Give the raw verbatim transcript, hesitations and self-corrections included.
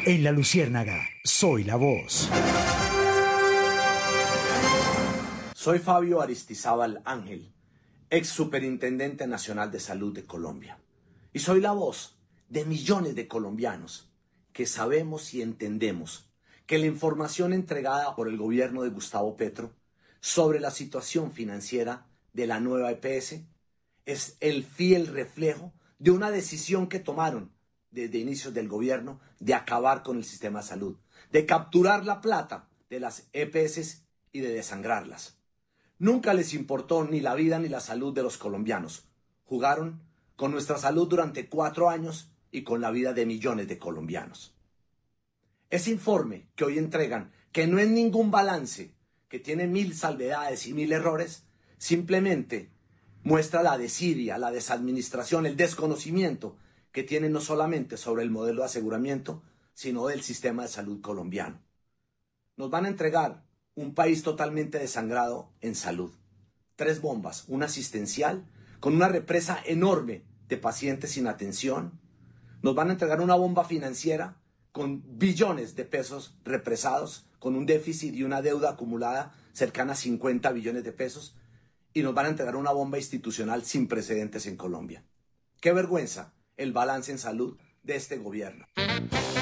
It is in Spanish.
En La Luciérnaga, soy la voz. Soy Fabio Aristizábal Ángel, ex Superintendente Nacional de Salud de Colombia. Y soy la voz de millones de colombianos que sabemos y entendemos que la información entregada por el gobierno de Gustavo Petro sobre la situación financiera de la nueva E P S es el fiel reflejo de una decisión que tomaron desde inicios del gobierno de acabar con el sistema de salud, de capturar la plata de las E P S y de desangrarlas. Nunca les importó ni la vida ni la salud de los colombianos. Jugaron con nuestra salud durante cuatro años y con la vida de millones de colombianos. Ese informe que hoy entregan, que no es ningún balance, que tiene mil salvedades y mil errores, simplemente muestra la desidia, la desadministración, el desconocimiento que tienen no solamente sobre el modelo de aseguramiento, sino del sistema de salud colombiano. Nos van a entregar un país totalmente desangrado en salud. Tres bombas, una asistencial, con una represa enorme de pacientes sin atención. Nos van a entregar una bomba financiera con billones de pesos represados, con un déficit y una deuda acumulada cercana a cincuenta billones de pesos. Y nos van a entregar una bomba institucional sin precedentes en Colombia. ¡Qué vergüenza el balance en salud de este gobierno!